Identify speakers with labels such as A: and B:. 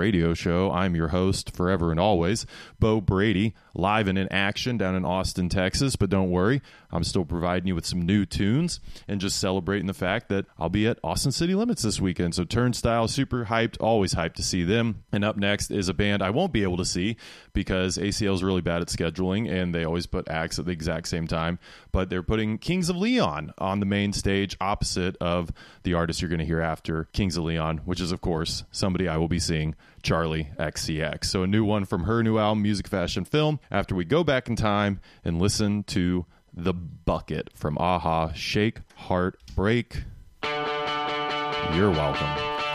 A: radio show. I'm your host forever and always, Bo Brady, live and in action down in Austin, Texas. But don't worry, I'm still providing you with some new tunes and just celebrating the fact that I'll be at Austin City Limits this weekend. So Turnstile, super hyped, always hyped to see them. And up next is a band I won't be able to see because ACL is really bad at scheduling and they always put acts at the exact same time. But they're putting Kings of Leon on the main stage opposite of the artist you're going to hear after Kings of Leon, which is, of course, somebody I will be seeing, Charli XCX. So a new one from her new album, Music, Fashion, Film, after we go back in time and listen to The Bucket from a-ha, Shake, Heart, Break. You're welcome.